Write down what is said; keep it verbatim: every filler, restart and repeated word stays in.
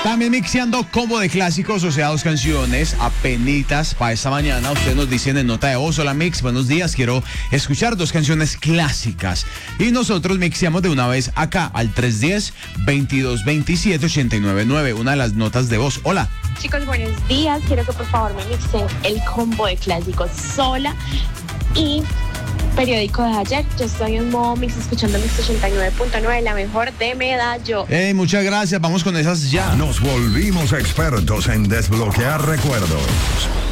También mixeando combo de clásicos, o sea, dos canciones apenitas para esta mañana. Ustedes nos dicen en nota de voz: hola Mix, buenos días, quiero escuchar dos canciones clásicas. Y nosotros mixeamos de una vez acá al tres uno cero, veintidós veintisiete, ochenta y nueve nueve, una de las notas de voz. Hola. Chicos, buenos días. Quiero que por favor me mixen el combo de clásicos Sola y Periódico de ayer. Yo estoy en modo mix escuchando Mix ochenta y nueve punto nueve, la mejor de Medallo. Hey, muchas gracias, vamos con esas ya. Nos volvimos expertos en desbloquear recuerdos.